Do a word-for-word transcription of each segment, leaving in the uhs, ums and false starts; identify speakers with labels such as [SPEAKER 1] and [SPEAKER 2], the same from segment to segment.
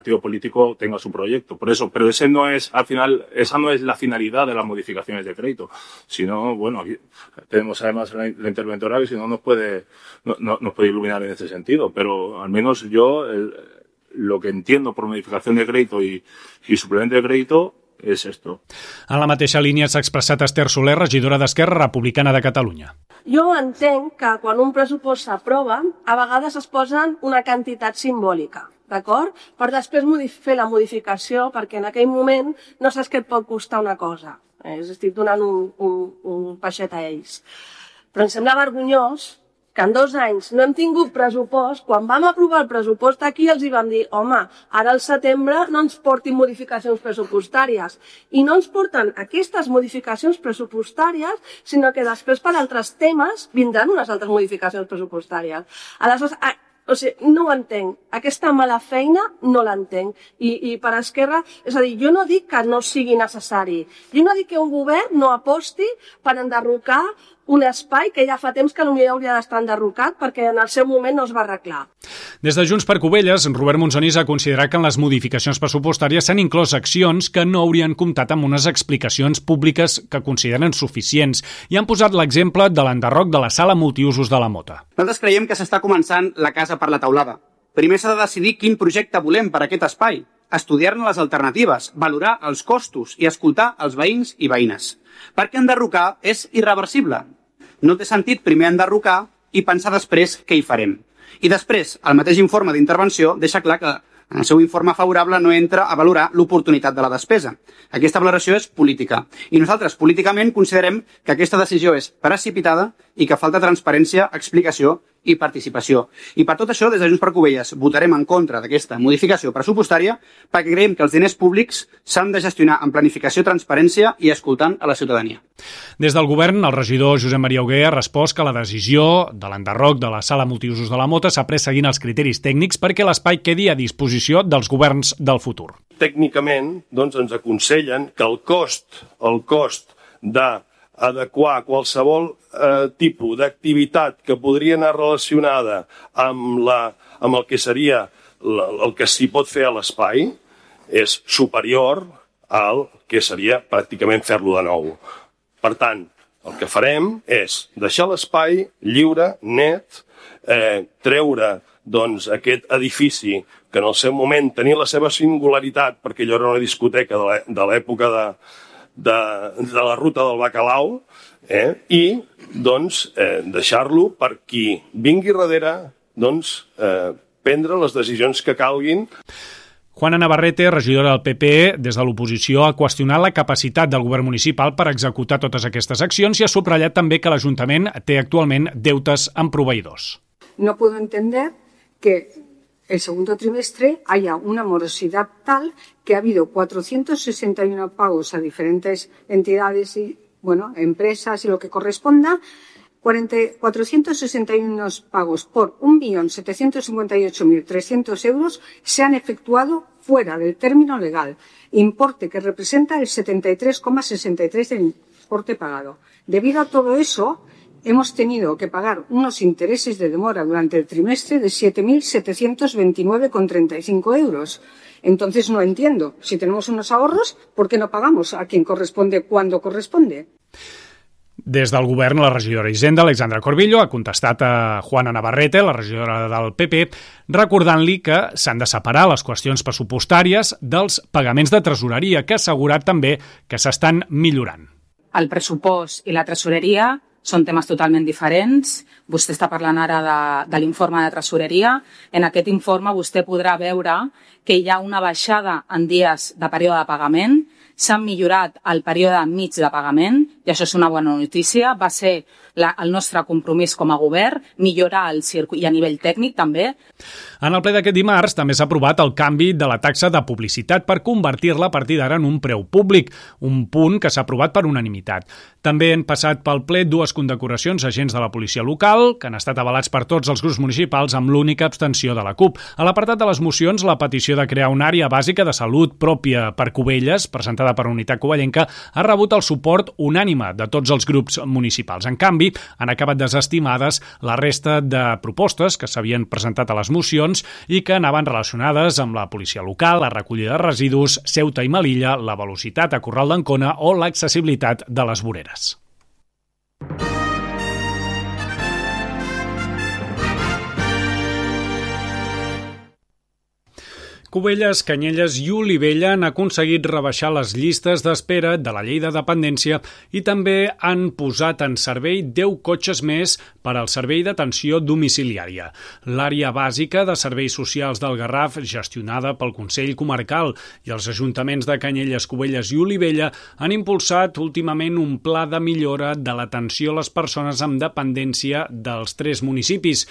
[SPEAKER 1] partido político tenga su proyecto. Por eso, pero ese no es, al final, esa no es la finalidad de las modificaciones de crédito. Si no, bueno, aquí tenemos además la, la interventora que si no nos puede, no, no, nos puede iluminar en ese sentido. Pero al menos yo, el, lo que entiendo por modificación de crédito y, y suplemento de crédito és esto.
[SPEAKER 2] En la mateixa línia s'ha expressat Esther Soler, regidora d'Esquerra Republicana de Catalunya.
[SPEAKER 3] Jo entenc que quan un pressupost s'aprova, a vegades es posen una quantitat simbòlica, d'acord? Per després fer la modificació, perquè en aquell moment no saps què et pot costar una cosa. Eh, estic donant un, un, un peixet a ells. Però em sembla vergonyós que en dos anys no hem tingut pressupost. Quan vam aprovar el pressupost aquí els hi vam dir, home, ara al setembre no ens portin modificacions pressupostàries. I no ens porten aquestes modificacions pressupostàries, sinó que després per altres temes vindran unes altres modificacions pressupostàries. Aleshores, o sigui, no ho entenc. Aquesta mala feina no l'entenc. I, I per Esquerra, és a dir, jo no dic que no sigui necessari. Jo no dic que un govern no aposti per enderrocar un espai que ja fa temps que potser hauria d'estar enderrocat perquè en el seu moment no es va arreglar.
[SPEAKER 2] Des de Junts per Cubelles, Robert Monsonís ha considerat que en les modificacions pressupostàries s'han inclòs accions que no haurien comptat amb unes explicacions públiques que consideren suficients i han posat l'exemple de l'enderroc de la sala multiusos de la Mota.
[SPEAKER 4] Nosaltres creiem que s'està començant la casa per la teulada. Primer s'ha de decidir quin projecte volem per aquest espai, estudiar-ne les alternatives, valorar els costos i escoltar els veïns i veïnes. Perquè enderrocar és irreversible. No té sentit primer enderrocar i pensar després què hi farem. I després, el mateix informe d'intervenció deixa clar que en el seu informe favorable no entra a valorar l'oportunitat de la despesa. Aquesta valoració és política. I nosaltres, políticament, considerem que aquesta decisió és precipitada i que falta transparència, explicació i participació. I per tot això, des de Junts per Cubelles, votarem en contra d'aquesta modificació pressupostària perquè creiem que els diners públics s'han de gestionar amb planificació, transparència i escoltant a la ciutadania.
[SPEAKER 2] Des del govern, el regidor Josep Maria Hugué ha respost que la decisió de l'enderroc de la sala multiusos de la Mota s'ha pres seguint els criteris tècnics perquè l'espai quedi a disposició dels governs del futur.
[SPEAKER 5] Tècnicament, doncs, ens aconsellen que el cost, el cost de adequar qualsevol eh, tipus d'activitat que podria anar relacionada amb, la, amb el que seria la, el que s'hi pot fer a l'espai és superior al que seria pràcticament fer-lo de nou. Per tant, el que farem és deixar l'espai lliure, net, eh, treure doncs, aquest edifici que en el seu moment tenia la seva singularitat perquè allò era una discoteca de l'època de, de, de la ruta del Bacalao, eh, i doncs, eh, deixar-lo per qui vingui darrere doncs, eh, prendre les decisions que calguin.
[SPEAKER 2] Juana Navarrete, regidora del P P E, des de l'oposició ha qüestionat la capacitat del govern municipal per executar totes aquestes accions i ha subratllat també que l'Ajuntament té actualment deutes amb proveïdors.
[SPEAKER 6] No puedo entender que el segundo trimestre haya una morosidad tal que ha habido cuatrocientos sesenta y uno pagos a diferentes entidades y, bueno, empresas y lo que corresponda, cuatrocientos sesenta y uno pagos por un millón setecientos cincuenta y ocho mil trescientos euros se han efectuado fuera del término legal, importe que representa el setenta y tres coma sesenta y tres del importe pagado. Debido a todo eso, hemos tenido que pagar unos intereses de demora durante el trimestre de siete mil setecientos veintinueve coma treinta y cinco euros. Entonces no entiendo, si tenemos unos ahorros, ¿por qué no pagamos a quien corresponde cuando corresponde?
[SPEAKER 2] Des del govern, la regidora d'Hisenda, Alexandra Corbillo, ha contestat a Juana Navarrete, la regidora del P P, recordant-li que s'han de separar les qüestions pressupostàries dels pagaments de tresoreria, que ha assegurat també que s'estan millorant.
[SPEAKER 7] El pressupost i la tresoreria són temes totalment diferents. Vostè està parlant ara de, de l'informe de tresoreria. En aquest informe vostè podrà veure que hi ha una baixada en dies de període de pagament, s'han millorat el període mig de pagament, i això és una bona notícia. Va ser la, el nostre compromís com a govern, millorar el circuit i a nivell tècnic també.
[SPEAKER 2] En el ple d'aquest dimarts també s'ha aprovat el canvi de la taxa de publicitat per convertir-la a partir d'ara en un preu públic, un punt que s'ha aprovat per unanimitat. També han passat pel ple dues condecoracions a agents de la policia local, que han estat avalats per tots els grups municipals amb l'única abstenció de la CUP. A l'apartat de les mocions, la petició de crear una àrea bàsica de salut pròpia per Cubelles, presentada per Unitat Covellenca, ha rebut el suport unànime unànime de tots els grups municipals. En canvi, han acabat desestimades la resta de propostes que s'havien presentat a les mocions i que anaven relacionades amb la policia local, la recollida de residus, Ceuta i Melilla, la velocitat a Corral d'Ancona o l'accessibilitat de les voreres. Cubelles, Canyelles i Olivella han aconseguit rebaixar les llistes d'espera de la llei de dependència i també han posat en servei deu cotxes més per al servei d'atenció domiciliària. L'àrea bàsica de serveis socials del Garraf, gestionada pel Consell Comarcal, i els ajuntaments de Canyelles, Cubelles i Olivella han impulsat últimament un pla de millora de l'atenció a les persones amb dependència dels tres municipis.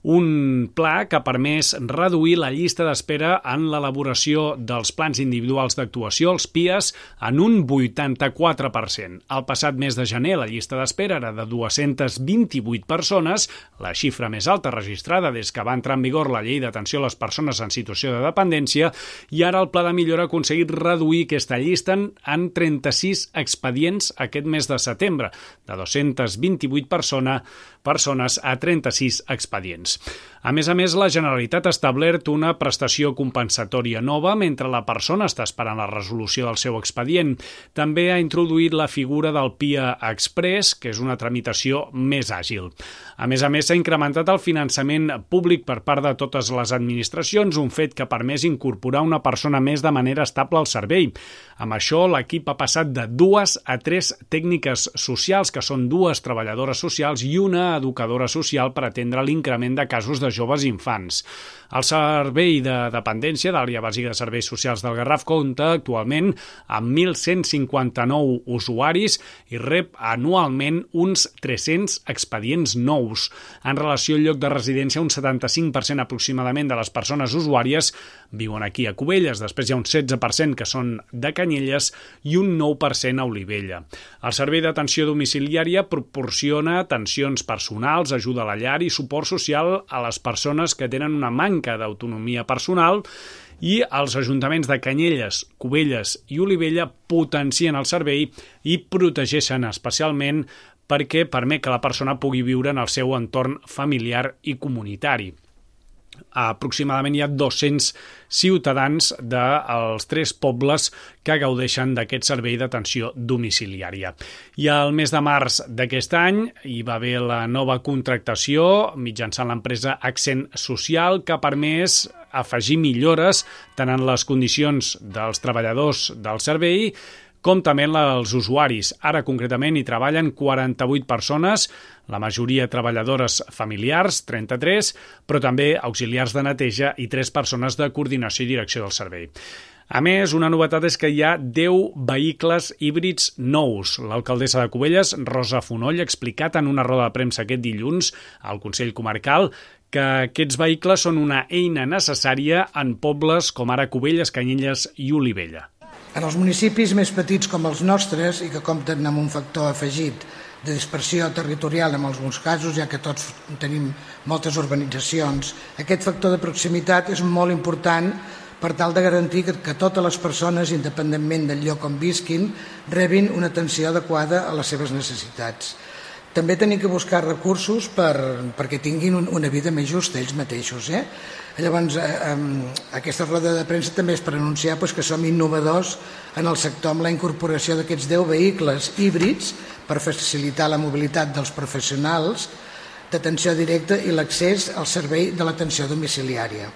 [SPEAKER 2] Un pla que ha permès reduir la llista d'espera en l'elaboració dels plans individuals d'actuació, els P I As, en un vuitanta-quatre per cent. Al passat mes de gener, la llista d'espera era de dues-centes vint-i-vuit persones, la xifra més alta registrada des que va entrar en vigor la llei d'atenció a les persones en situació de dependència, i ara el pla de millora ha aconseguit reduir aquesta llista en trenta-sis expedients aquest mes de setembre, de dues-centes vint-i-vuit persones, persones a trenta-sis expedients. A més a més, la Generalitat ha establert una prestació compensatòria nova mentre la persona està esperant la resolució del seu expedient. També ha introduït la figura del P I A Express, que és una tramitació més àgil. A més a més, s'ha incrementat el finançament públic per part de totes les administracions, un fet que ha permès incorporar una persona més de manera estable al servei. Amb això, l'equip ha passat de dues a tres tècniques socials, que són dues treballadores socials i una educadora social per atendre l'increment de casos de joves i infants. El servei de dependència de l'àrea bàsica de serveis socials del Garraf compta actualment amb mil cent cinquanta-nou usuaris i rep anualment uns tres-cents expedients nous. En relació al lloc de residència, un setanta-cinc per cent aproximadament de les persones usuàries viuen aquí a Cubelles, després hi ha un setze per cent que són de Canyelles i un nou per cent a Olivella. El servei d'atenció domiciliària proporciona atencions personals, ajuda a la llar i suport social a les persones que tenen una manca d'autonomia personal, i els ajuntaments de Canyelles, Cubelles i Olivella potencien el servei i protegeixen especialment perquè permet que la persona pugui viure en el seu entorn familiar i comunitari. Aproximadament hi ha dos-cents ciutadans dels tres pobles que gaudeixen d'aquest servei d'atenció domiciliària. I al mes de març d'aquest any hi va haver la nova contractació mitjançant l'empresa Accent Social, que ha permès afegir millores tant en les condicions dels treballadors del servei com també els usuaris. Ara, concretament, hi treballen quaranta-vuit persones, la majoria treballadores familiars, trenta-tres, però també auxiliars de neteja i tres persones de coordinació i direcció del servei. A més, una novetat és que hi ha deu vehicles híbrids nous. L'alcaldessa de Cubelles, Rosa Fonoll, ha explicat en una roda de premsa aquest dilluns al Consell Comarcal que aquests vehicles són una eina necessària en pobles com ara Cubelles, Canyelles i Olivella.
[SPEAKER 8] En els municipis més petits com els nostres i que compten amb un factor afegit de dispersió territorial en alguns casos, ja que tots tenim moltes urbanitzacions, aquest factor de proximitat és molt important per tal de garantir que, que totes les persones, independentment del lloc on visquin, rebin una atenció adequada a les seves necessitats. També tenim que buscar recursos per, perquè tinguin un, una vida més justa ells mateixos. Eh? Llavors, eh, aquesta roda de premsa també és per anunciar pues, que som innovadors en el sector amb la incorporació d'aquests deu vehicles híbrids per facilitar la mobilitat dels professionals d'atenció directa i l'accés al servei de l'atenció domiciliària.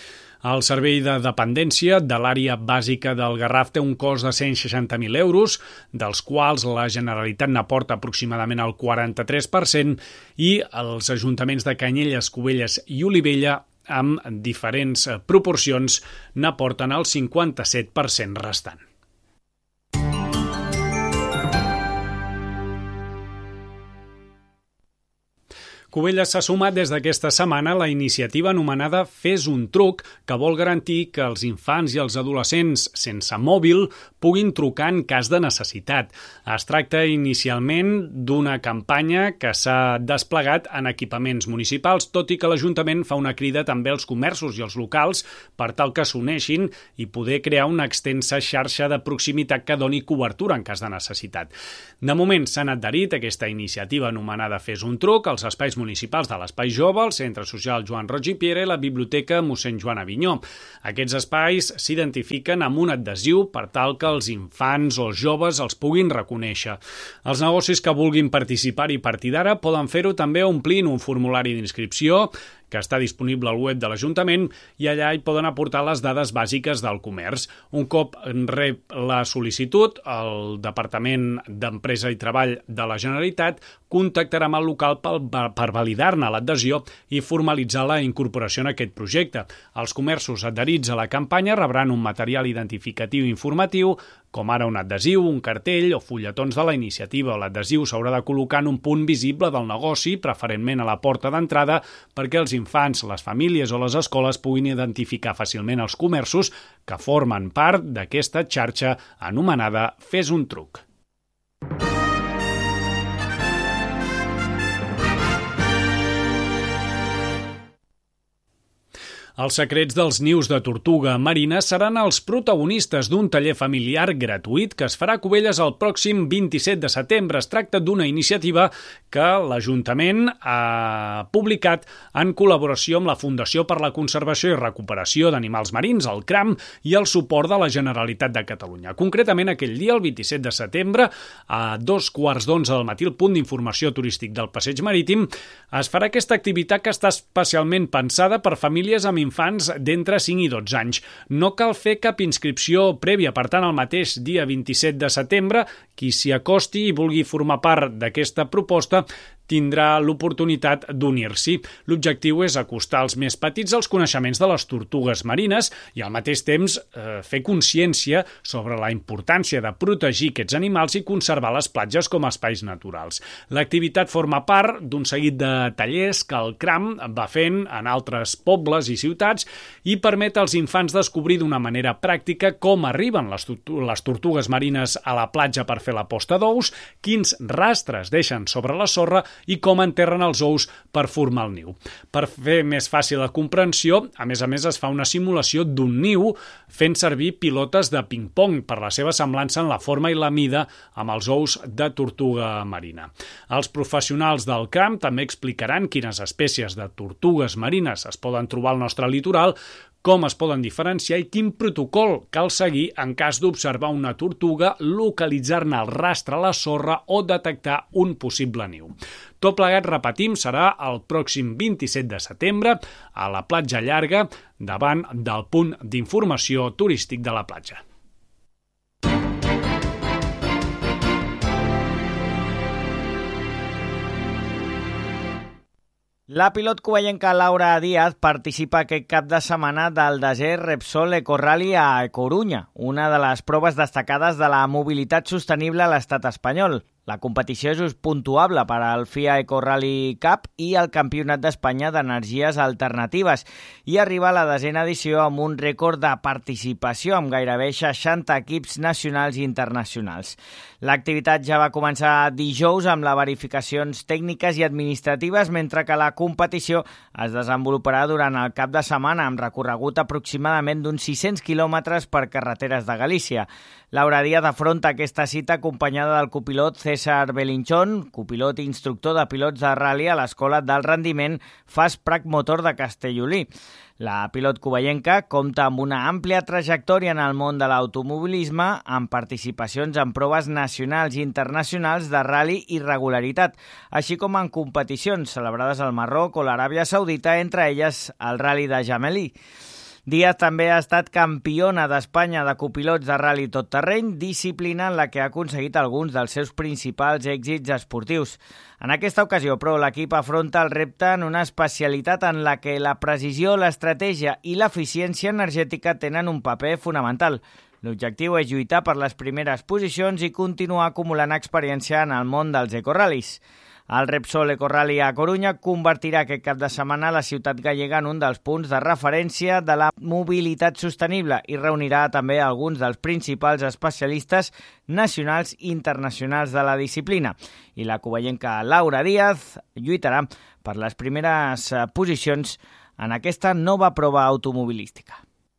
[SPEAKER 2] El servei de dependència de l'àrea bàsica del Garraf té un cost de cent seixanta mil euros, dels quals la Generalitat n'aporta aproximadament el quaranta-tres per cent i els ajuntaments de Canyelles, Cubelles i Olivella, amb diferents proporcions, n'aporten el cinquanta-set per cent restant. Cubelles s'ha sumat des d'aquesta setmana a la iniciativa anomenada Fes un truc, que vol garantir que els infants i els adolescents sense mòbil puguin trucar en cas de necessitat. Es tracta inicialment d'una campanya que s'ha desplegat en equipaments municipals, tot i que l'Ajuntament fa una crida també als comerços i als locals per tal que s'uneixin i poder crear una extensa xarxa de proximitat que doni cobertura en cas de necessitat. De moment s'han adherit a aquesta iniciativa anomenada Fes un truc als espais municipals de l'Espai Jove, el Centre Social Joan Roig i Piera i la Biblioteca mossèn Joan Avinyó. Aquests espais s'identifiquen amb un adhesiu per tal que els infants o els joves els puguin reconèixer. Els negocis que vulguin participar-hi a partir d'ara poden fer-ho també omplint un formulari d'inscripció que està disponible al web de l'Ajuntament i allà hi poden aportar les dades bàsiques del comerç. Un cop rep la sol·licitud, el Departament d'Empresa i Treball de la Generalitat contactarà amb el local per, per validar-ne l'adhesió i formalitzar la incorporació en aquest projecte. Els comerços adherits a la campanya rebran un material identificatiu informatiu, com ara un adhesiu, un cartell o fulletons de la iniciativa. L'adhesiu s'haurà de col·locar en un punt visible del negoci, preferentment a la porta d'entrada, perquè els infants, les famílies o les escoles puguin identificar fàcilment els comerços que formen part d'aquesta xarxa anomenada Fes un truc. Els secrets dels nius de tortuga marina seran els protagonistes d'un taller familiar gratuït que es farà a Cubelles el pròxim vint-i-set de setembre. Es tracta d'una iniciativa que l'Ajuntament ha publicat en col·laboració amb la Fundació per la Conservació i Recuperació d'Animals Marins, el CRAM, i el suport de la Generalitat de Catalunya. Concretament, aquell dia, el vint-i-set de setembre, a dos quarts d'onze del matí, el punt d'informació turístic del Passeig Marítim, es farà aquesta activitat que està especialment pensada per famílies amb infants d'entre cinc i dotze anys. No cal fer cap inscripció prèvia, per tant, el mateix dia vint-i-set de setembre, qui s'hi acosti i vulgui formar part d'aquesta proposta tindrà l'oportunitat d'unir-s'hi. L'objectiu és acostar els més petits als coneixements de les tortugues marines i al mateix temps eh, fer consciència sobre la importància de protegir aquests animals i conservar les platges com a espais naturals. L'activitat forma part d'un seguit de tallers que el CRAM va fent en altres pobles i ciutats i permet als infants descobrir d'una manera pràctica com arriben les, les tortugues marines a la platja per fer la posta d'ous, quins rastres deixen sobre la sorra i com enterren els ous per formar el niu. Per fer més fàcil la comprensió, a més a més es fa una simulació d'un niu fent servir pilotes de ping-pong per la seva semblança en la forma i la mida amb els ous de tortuga marina. Els professionals del CRAM també explicaran quines espècies de tortugues marines es poden trobar al nostre litoral, com es poden diferenciar i quin protocol cal seguir en cas d'observar una tortuga, localitzar-ne el rastre a la sorra o detectar un possible niu. Tot plegat, repetim, serà el pròxim vint-i-set de setembre a la platja Llarga, davant del punt d'informació turístic de la platja.
[SPEAKER 9] La pilot cuballenca Laura Díaz participa aquest cap de setmana del desè Repsol Ecorally a Corunya, una de les proves destacades de la mobilitat sostenible a l'estat espanyol. La competició és puntuable per al F I A Ecorally Cup i el Campionat d'Espanya d'Energies Alternatives i arriba a la desena edició amb un rècord de participació amb gairebé seixanta equips nacionals i internacionals. L'activitat ja va començar dijous amb les verificacions tècniques i administratives, mentre que la competició es desenvoluparà durant el cap de setmana amb recorregut aproximadament d'uns sis-cents quilòmetres per carreteres de Galícia. Laura Díaz afronta aquesta cita acompanyada del copilot César Belinchón, copilot i instructor de pilots de rally a l'Escola del Rendiment Fast Prac Motor de Castellolí. La pilot cuballenca compta amb una àmplia trajectòria en el món de l'automobilisme, amb participacions en proves nacionals i internacionals de rally i regularitat, així com en competicions celebrades al Marroc o l'Aràbia Saudita, entre elles el Rally de Jamelí. Díaz també ha estat campiona d'Espanya de copilots de rally tot terreny, disciplina en la que ha aconseguit alguns dels seus principals èxits esportius. En aquesta ocasió, però, l'equip afronta el repte en una especialitat en la que la precisió, l'estratègia i l'eficiència energètica tenen un paper fonamental. L'objectiu és lluitar per les primeres posicions i continuar acumulant experiència en el món dels ecorralis. El Repsol Ecorrally a Corunya convertirà aquest cap de setmana la ciutat gallega en un dels punts de referència de la mobilitat sostenible i reunirà també alguns dels principals especialistes nacionals i internacionals de la disciplina. I la covellenca Laura Díaz lluitarà per les primeres posicions en aquesta nova prova automobilística.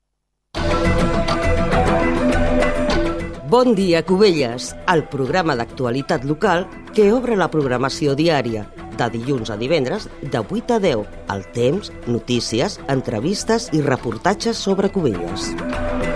[SPEAKER 10] Bon dia, Cubelles, el programa d'actualitat local que obre la programació diària, de dilluns a divendres, de vuit a deu, el temps, notícies, entrevistes i reportatges sobre Cubelles.